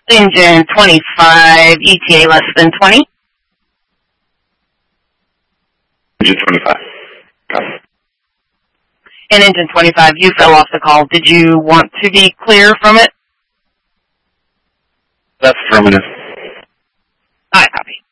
Engine 25, ETA less than 20. Engine 25. Got it. And engine 25, you fell off the call. Did you want to be clear from it? That's affirmative. I copy.